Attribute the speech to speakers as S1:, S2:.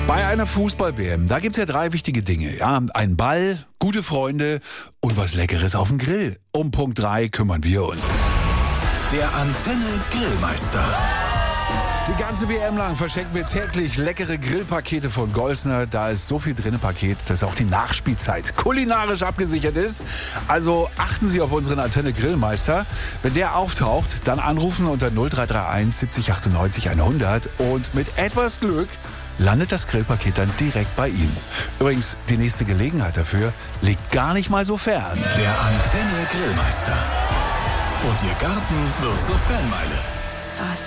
S1: Bei einer Fußball-WM, da gibt's ja 3 wichtige Dinge. Ja, ein Ball, gute Freunde und was Leckeres auf dem Grill. Um Punkt 3 kümmern wir uns.
S2: Der Antenne Grillmeister.
S1: Die ganze WM lang verschenken wir täglich leckere Grillpakete von Golsner. Da ist so viel drin im Paket, dass auch die Nachspielzeit kulinarisch abgesichert ist. Also achten Sie auf unseren Antenne Grillmeister. Wenn der auftaucht, dann anrufen unter 0331 70 98 100 und mit etwas Glück landet das Grillpaket dann direkt bei Ihnen. Übrigens, die nächste Gelegenheit dafür liegt gar nicht mal so fern.
S2: Der Antenne Grillmeister. Und Ihr Garten wird zur Fanmeile.